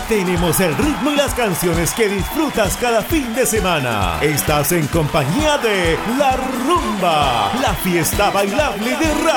Tenemos el ritmo y las canciones que disfrutas cada fin de semana. Estás en compañía de La Rumba, la fiesta bailable de radio.